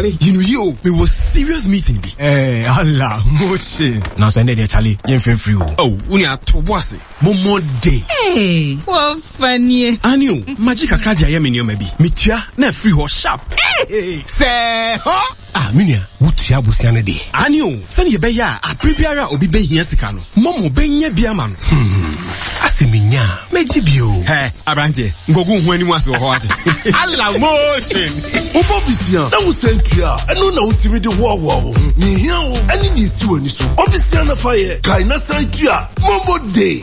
Charlie, you know you, we was serious meeting be. Allah, moche. Now send it Charlie, you feel free. Oh, unya to was it. Momo day. Hey, what funny. Anio, magic akaja ya minyo maybe. Mitia, na free ho sharp. Hey, say, huh? Ah, minia, wutia busiane de. Anio, send ye beya, a prebiara obi be here sikano. Momo benye biaman. Asiminya, mejibio. Hey, Abrante, ngogu hweni mwasi wa hoate. Allah motion. Obo bisia, na wusentia, eno na utimi de wow. Ni hiao, eni ni siwe niso. Obisia na faye, kaina santia, Momo Day.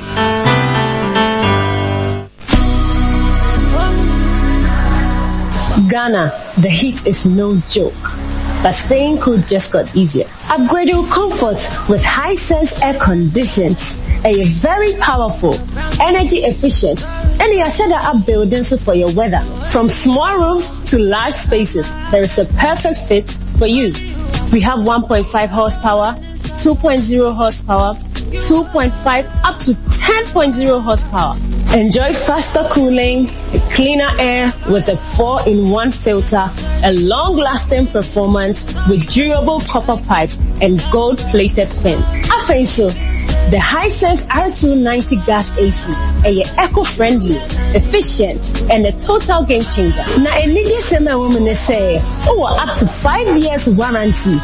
Ghana, the heat is no joke. But staying cool just got easier. Upgrade your comfort with Hisense air conditions. A very powerful, energy efficient, and you set up buildings for your weather. From small roofs to large spaces, there is a perfect fit for you. We have 1.5 horsepower, 2.0 horsepower, 2.5 up to 10.0 horsepower. Enjoy faster cooling, cleaner air with a 4-in-1 filter, a long-lasting performance with durable copper pipes and gold-plated fins. Also, the Hisense R290 gas AC, eco-friendly, efficient, and a total game changer. Now, a media semi woman say, up to 5 years warranty.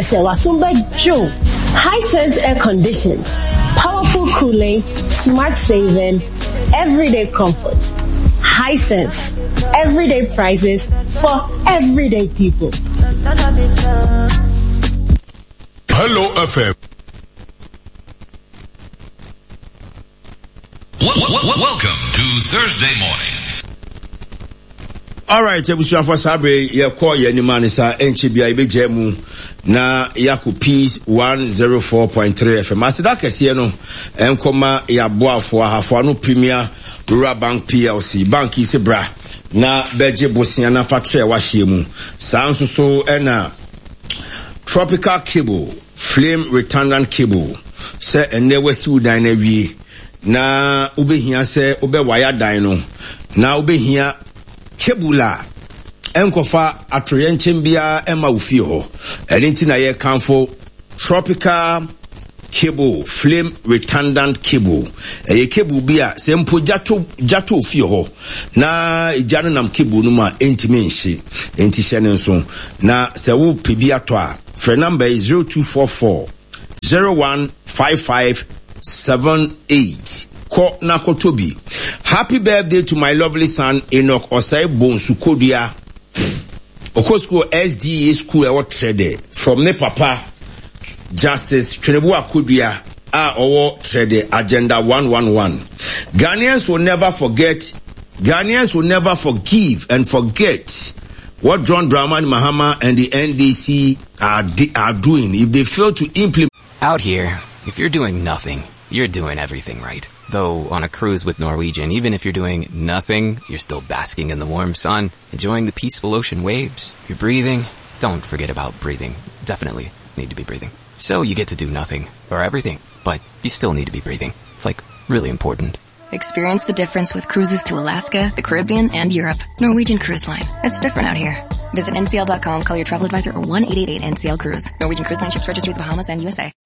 Hisense air conditions, powerful cooling, smart saving, everyday comfort. Hisense, everyday prices for everyday people. Hello FM. Welcome to Thursday morning. Alright, ebusuafo sabe ye call ye nimane sa enchibia ibejemu na yaku Peace 104.3 FM. Asida kese no enkoma ya boafo ahafo no Premier Rural Bank PLC bank ise bra na beje bosia na fatre wa hiemu. Sanso so ena tropical cable, flame retardant cable. Se ene wesi udan na wie na ubehia se ube wire dan no na ubehia kebula enkofa atoyenchen bia ema ufie ho enti na ye kanfo tropical cable, flame retardant cable. Eye cable bia sempo jato ufie ho na ijano nam cable no ma enti menhye enti hyene nso na se wo pebi ato a phone number is 0244 015578. Ko na kotobi. Happy birthday to my lovely son Enoch Osai Bonsukodia. Okosko SDA school ewo trade from ne papa Justice Twenebu Akodia owo trade agenda 111. Ghanaians will never forgive and forget what John Dramani Mahama and the NDC are doing if they fail to implement. Out here, if you're doing nothing, you're doing everything right. Though on a cruise with Norwegian, even if you're doing nothing, you're still basking in the warm sun, enjoying the peaceful ocean waves. You're breathing. Don't forget about breathing. Definitely need to be breathing. So you get to do nothing or everything, but you still need to be breathing. It's like really important. Experience the difference with cruises to Alaska, the Caribbean, and Europe. Norwegian Cruise Line. It's different out here. Visit ncl.com, call your travel advisor, or 1-888-NCL-CRUISE. Norwegian Cruise Line ships registry the Bahamas and USA.